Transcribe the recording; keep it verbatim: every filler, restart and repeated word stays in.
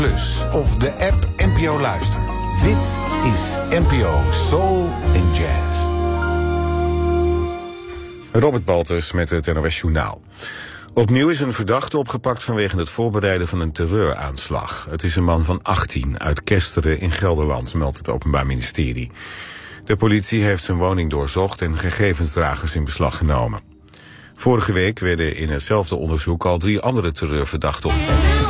Plus of de app N P O Luister. Dit is N P O Soul and Jazz. Robert Baltus met het N O S Journaal. Opnieuw is een verdachte opgepakt vanwege het voorbereiden van een terreuraanslag. Het is een man van achttien uit Kesteren in Gelderland, meldt het Openbaar Ministerie. De politie heeft zijn woning doorzocht en gegevensdragers in beslag genomen. Vorige week werden in hetzelfde onderzoek al drie andere terreurverdachten opgepakt.